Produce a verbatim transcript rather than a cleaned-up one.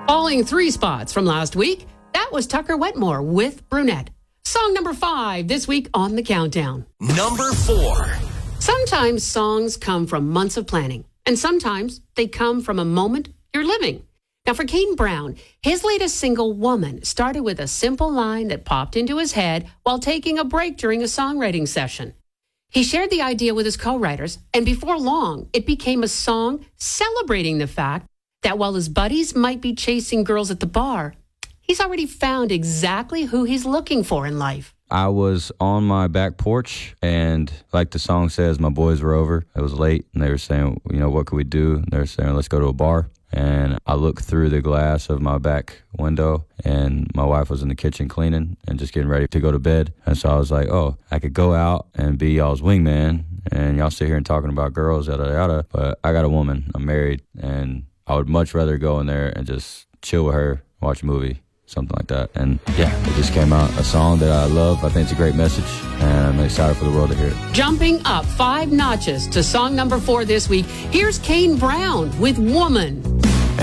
Falling three spots from last week, that was Tucker Wetmore with Brunette. Song number five this week on the countdown. Number four. Sometimes songs come from months of planning, and sometimes they come from a moment you're living. Now for Kane Brown, his latest single, Woman, started with a simple line that popped into his head while taking a break during a songwriting session. He shared the idea with his co-writers, and before long, it became a song celebrating the fact that while his buddies might be chasing girls at the bar, he's already found exactly who he's looking for in life. I was on my back porch, and like the song says, my boys were over. It was late, and they were saying, you know, what could we do? And they were saying, let's go to a bar. And I looked through the glass of my back window, and my wife was in the kitchen cleaning and just getting ready to go to bed. And so I was like, oh, I could go out and be y'all's wingman, and y'all sit here and talking about girls, yada, yada. But I got a woman. I'm married, and I would much rather go in there and just chill with her, watch a movie, something like that. And yeah, it just came out, a song that I love. I think it's a great message, and I'm excited for the world to hear it. Jumping up five notches to song number four this week, here's Kane Brown with Woman.